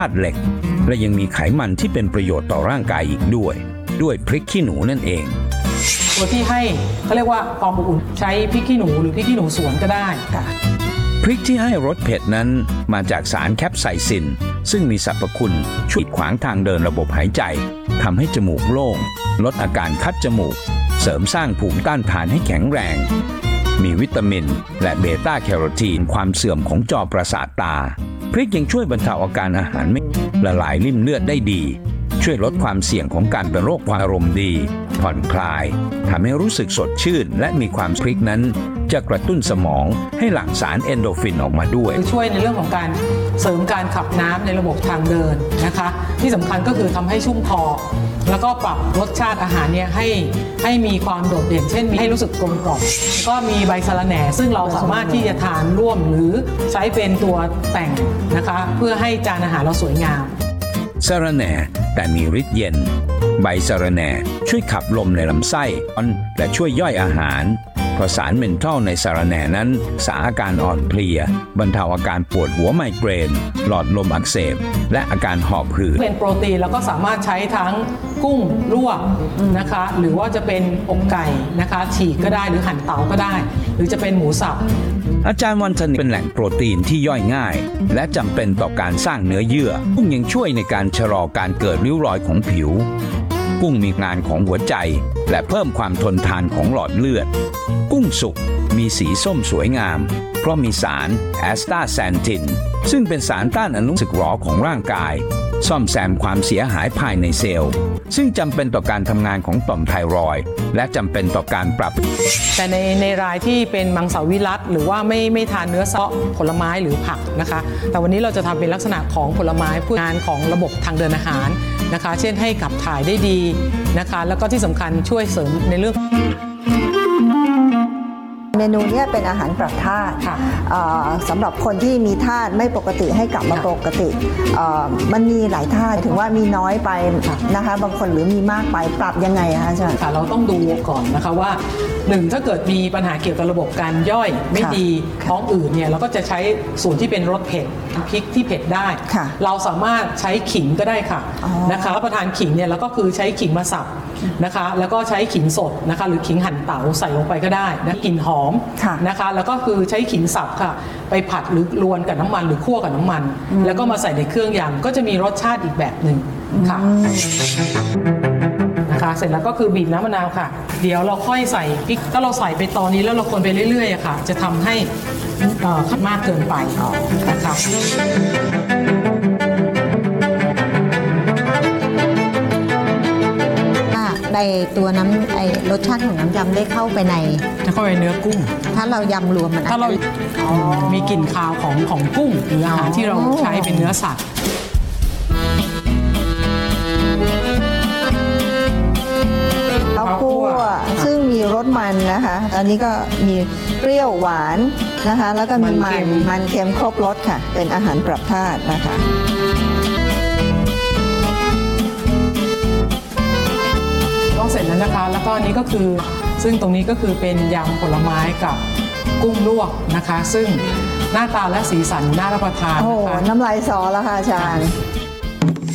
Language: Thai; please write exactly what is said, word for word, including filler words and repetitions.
ธาตุเหล็กและยังมีไขมันที่เป็นประโยชน์ต่อร่างกายอีกด้วยด้วยพริกขี้หนูนั่นเองตัวที่ให้เขาเรียกว่าความอบอุ่นใช้พริกขี้หนูหรือพริกขี้หนูสวนก็ได้ค่ะพริกที่ให้รสเผ็ดนั้นมาจากสารแคปไซซินซึ่งมีสรรพคุณช่วยขวางทางเดินระบบหายใจทำให้จมูกโล่งลดอาการคัดจมูกเสริมสร้างภูมิต้านทานให้แข็งแรงมีวิตามินและเบต้าแคโรทีนความเสื่อมของจอประสาทตาพริกยังช่วยบรรเทาอาการอาหารไม่ละลายริ่มเลือดได้ดีช่วยลดความเสี่ยงของการเป็นโรคความอารมณ์ดีผ่อนคลายทำให้รู้สึกสดชื่นและมีความพริกนั้นจะกระตุ้นสมองให้หลั่งสารเอนโดรฟินออกมาด้วยช่วยในเรื่องของการเสริมการขับน้ำในระบบทางเดินนะคะที่สำคัญก็คือทำให้ชุ่มคอแล้วก็ปรับรสชาติอาหารเนี่ยให้ให้มีความโดดเด่นเช่นให้รู้สึกกลมกล่อมก็มีใบสะระแหน่ซึ่งเราสามารถที่จะทานร่วมหรือใช้เป็นตัวแต่งนะคะเพื่อให้จานอาหารเราสวยงามสะระแหน่แต่มีฤทธิ์เย็นใบสะระแหน่ช่วยขับลมในลำไส้และช่วยย่อยอาหารเพราะสารเมนทอลในสะระแหน่นั้นสาอาการอ่อนเพลียบรรเทาอาการปวดหัวไมเกรนหลอดลมอักเสบและอาการหอบหืดเป็นโปรตีนแล้วก็สามารถใช้ทั้งกุ้งลวกนะคะหรือว่าจะเป็นอกไก่นะคะฉีกก็ได้หรือหั่นเต๋าก็ได้หรือจะเป็นหมูสับอาจารย์วันธนิเป็นแหล่งโปรตีนที่ย่อยง่ายและจำเป็นต่อการสร้างเนื้อเยื่อกุ้งยังช่วยในการชะลอการเกิดริ้วรอยของผิวกุ้งมีงานของหัวใจและเพิ่มความทนทานของหลอดเลือดกุ้งสุกมีสีส้มสวยงามเพราะมีสารแอสตาแซนทินซึ่งเป็นสารต้านอนุมูลสึกหรอของร่างกายซ่อมแซมความเสียหายภายในเซลล์ซึ่งจำเป็นต่อการทำงานของต่อมไทรอยด์และจำเป็นต่อการปรับแต่ในในรายที่เป็นมังสวิรัติหรือว่าไม่ไม่ทานเนื้อสัตว์ผลไม้หรือผักนะคะแต่วันนี้เราจะทำเป็นลักษณะของผลไม้เพื่องานของระบบทางเดินอาหารนะคะเช่นให้ขับถ่ายได้ดีนะคะแล้วก็ที่สำคัญช่วยเสริมในเรื่องเมนูนี้เป็นอาหารปรับธาตุสำหรับคนที่มีธาตุไม่ปกติให้กลับมาปกติมันมีหลายธาตุถึงว่ามีน้อยไปนะคะบางคนหรือมีมากไปปรับยังไงคะอาจารย์เราต้องดูก่อนนะคะว่าหนึ่งถ้าเกิดมีปัญหาเกี่ยวกับระบบการย่อยไม่ดีท้องอืดเนี่ยเราก็จะใช้ส่วนที่เป็นรสเผ็ดพริกที่เผ็ดได้เราสามารถใช้ขิงก็ได้ค่ะนะคะรับประทานขิงเนี่ยเราก็คือใช้ขิงมาสับนะคะแล้วก็ใช้ขิงสดนะคะหรือขิงหั่นเต๋าใส่ลงไปก็ได้นะกลิ่นหอมนะคะแล้วก็คือใช้ขิงสับค่ะไปผัดหรือรวนกับน้ำมันหรือคั่วกับน้ำมันแล้วก็มาใส่ในเครื่องยำก็จะมีรสชาติอีกแบบหนึ่งค่ะนะคะเสร็จแล้วก็คือบีบน้ำมะนาวค่ะเดี๋ยวเราค่อยใส่พริกถ้าเราใส่ไปตอนนี้แล้วเราคนไปเรื่อยๆค่ะจะทำให้มากเกินไปนะคะในตัวน้ำไอรสชาติของน้ำยำได้เข้าไปในจะเข้าไปเนื้อกุ้งถ้าเรายำรวมมันถ้าเรามีกลิ่นคาวของของกุ้งหรืออาหารที่เราใช้เป็นเนื้อสัตว์ข้าวคั่วซึ่งมีรสมันนะคะอันนี้ก็มีเปรี้ยวหวานนะคะแล้วก็มีมันมันเค็มครบรสค่ะเป็นอาหารปรับธาตุนะคะเสร็จแล้วนะคะแล้วก็นี้ก็คือซึ่งตรงนี้ก็คือเป็นยำผลไม้กับกุ้งลวกนะคะซึ่งหน้าตาและสีสันน่ารับประทานโอ้น้ำลายสอแล้วค่ะอาจารย์